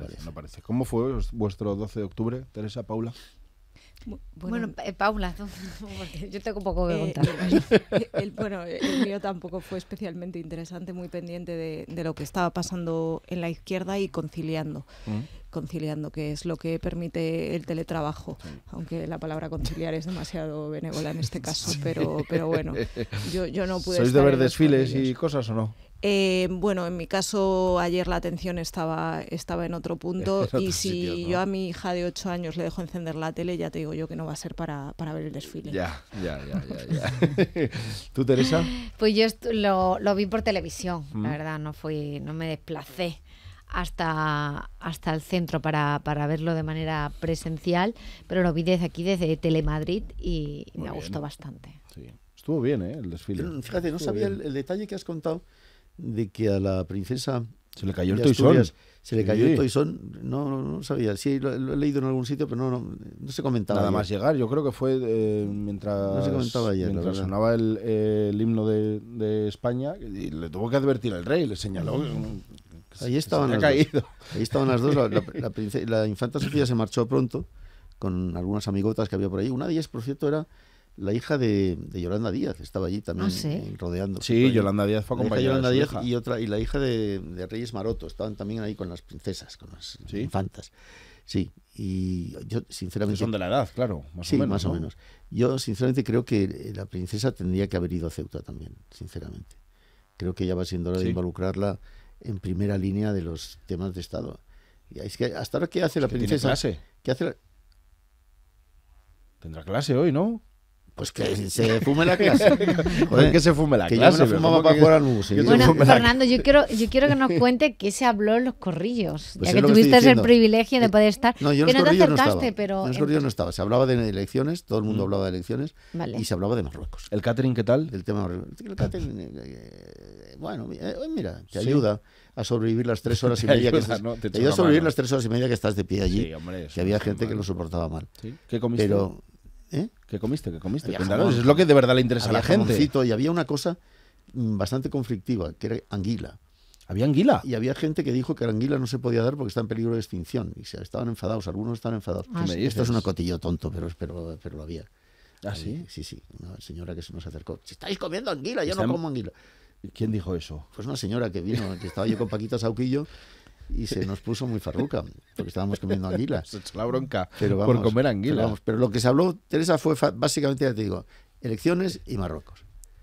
no parece. ¿Cómo fue vuestro 12 de octubre, Teresa, Paula? Bueno, Paula, porque yo tengo poco que contar. El mío tampoco fue especialmente interesante, muy pendiente de lo que estaba pasando en la izquierda y conciliando, que es lo que permite el teletrabajo, aunque la palabra conciliar es demasiado benévola en este caso, pero bueno, yo no pude. ¿Sois de ver desfiles y cosas o no? Bueno, en mi caso ayer la atención estaba en otro punto y si sitios, ¿no? yo a mi hija de 8 años le dejo encender la tele, ya te digo yo que no va a ser para ver el desfile. Ya. ¿Tú, Teresa? Pues yo lo vi por televisión, la verdad, no me desplacé hasta el centro para verlo de manera presencial, pero lo vi desde aquí, desde Telemadrid, y me gustó bastante. Sí. Estuvo bien, el desfile. Fíjate, no sabía el detalle que has contado de que a la princesa se le cayó el de Asturias toisón. Se le cayó el toisón. No sabía. Sí, lo he leído en algún sitio, pero no se comentaba. Nada ayer. más llegar, yo creo que fue mientras, no se comentaba ayer, mientras sonaba el himno de España, y le tuvo que advertir el rey, le señaló. Ahí estaban las dos. La infanta Sofía se marchó pronto con algunas amigotas que había por ahí. Una de ellas, por cierto, era la hija de Yolanda Díaz, estaba allí también rodeando. Sí, Yolanda Díaz fue acompañada Yolanda de su Díaz hija. y la hija de Reyes Maroto, estaban también ahí con las princesas, con las infantas. Sí, y yo sinceramente... Son de la edad, claro, más o menos. Yo sinceramente creo que la princesa tendría que haber ido a Ceuta también, sinceramente. Creo que ya va siendo hora de involucrarla en primera línea de los temas de Estado. Y es que hasta ahora, ¿qué hace la princesa? ¿Tiene clase? ¿Qué hace Tendrá clase hoy, ¿no? Pues que se fume la clase. Joder, que se fume la que clase. Yo me la fumaba para jugar al museo. Bueno, Fernando, yo quiero que nos cuente qué se habló en los corrillos. Pues ya que tuviste el privilegio de poder estar. No, yo que en los no te corrillos acercaste, no pero... En los corrillos no estaba. Se hablaba de elecciones, todo el mundo hablaba de elecciones, vale. Y se hablaba de Marruecos. ¿El catering qué tal? El tema el catering, bueno, mira, te ayuda a sobrevivir las 3 horas y media que estás, te ayuda a sobrevivir las 3 horas y media que estás de pie allí. Sí, hombre, que había gente que lo soportaba mal. ¿Sí? ¿Qué comiste? Pero ¿Qué comiste? Jamón, es lo que de verdad le interesa a la gente. Y había una cosa bastante conflictiva, que era anguila. ¿Había anguila? Y había gente que dijo que la anguila no se podía dar porque está en peligro de extinción. Y estaban enfadados, algunos estaban enfadados. Esto es un acotillo tonto, pero lo había. ¿Ah, sí? Sí. Una señora que se nos acercó. Si estáis comiendo anguila, yo no como anguila. ¿Quién dijo eso? Pues una señora que vino, que estaba yo con Paquita Sauquillo, y se nos puso muy farruca, porque estábamos comiendo anguila. Se echó la bronca por comer anguila. Pero lo que se habló, Teresa, fue básicamente, ya te digo, elecciones y Marruecos.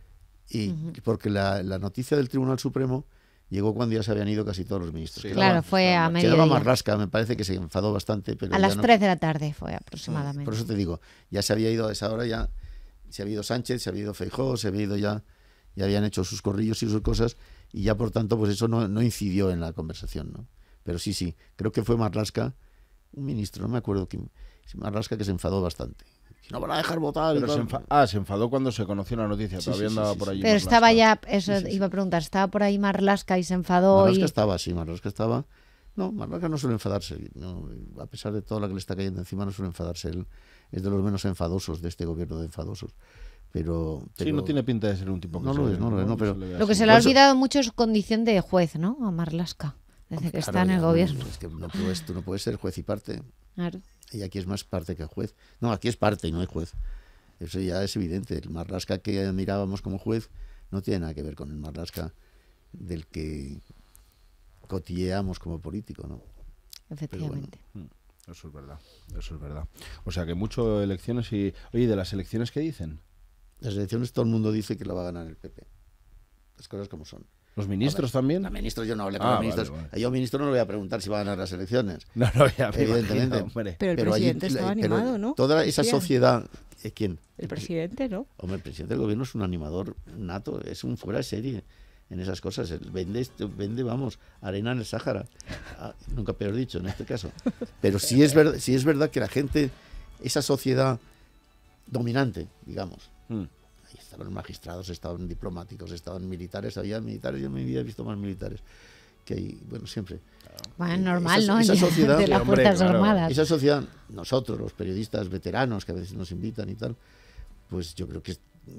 Y porque la noticia del Tribunal Supremo llegó cuando ya se habían ido casi todos los ministros. Sí. Claro, fue a mediodía. Quedaba Marlaska, me parece que se enfadó bastante. Pero a las 3 de la tarde fue aproximadamente. Por eso te digo, ya se había ido a esa hora, ya se había ido Sánchez, se había ido Feijóo, se había ido ya habían hecho sus corrillos y sus cosas, y ya por tanto pues eso no incidió en la conversación, ¿no? Pero sí, creo que fue Marlaska, un ministro, no me acuerdo quién, Marlaska, que se enfadó bastante. No van a dejar votar. Se enfadó cuando se conoció la noticia, todavía andaba por allí. Pero Marlaska. Estaba ya, eso iba a preguntar, estaba por ahí Marlaska y se enfadó. Marlaska estaba. No, Marlaska no suele enfadarse, no, a pesar de todo lo que le está cayendo encima, no suele enfadarse. Él es de los menos enfadosos de este gobierno de enfadosos. Pero sí, no tiene pinta de ser un tipo que pero lo que se le ha olvidado mucho es condición de juez, ¿no? A Marlaska, desde que está en el gobierno. Es que tú no puedes ser juez y parte. Claro. Y aquí es más parte que juez. No, aquí es parte y no hay juez. Eso ya es evidente. El Marlaska que admirábamos como juez no tiene nada que ver con el Marlaska del que cotilleamos como político, ¿no? Efectivamente. Eso es verdad. O sea que mucho elecciones y... Oye, ¿de las elecciones qué dicen? Las elecciones todo el mundo dice que la va a ganar el PP. Las cosas como son. ¿Los ministros también? Los ministros, yo no hablé con los ministros. Vale. Yo a ministro no le voy a preguntar si va a ganar las elecciones. No, ya evidentemente. Imagino, pero el presidente estaba animado, ¿no? Toda esa sociedad... ¿Quién? El presidente, ¿no? Hombre, el presidente del gobierno es un animador nato, es un fuera de serie en esas cosas. Vende, vamos, arena en el Sáhara. Nunca peor dicho en este caso. Pero sí es verdad que la gente, esa sociedad dominante, digamos, ahí estaban magistrados, estaban diplomáticos, estaban militares, había militares, yo en mi vida he visto más militares que hay, bueno, siempre. Bueno, normal, ¿no? Esa sociedad, de las Fuerzas Armadas. Esa sociedad, nosotros, los periodistas veteranos, que a veces nos invitan y tal, pues yo creo que es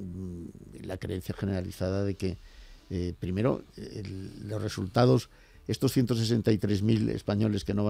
la creencia generalizada de que, primero, los resultados, estos 163.000 españoles que no van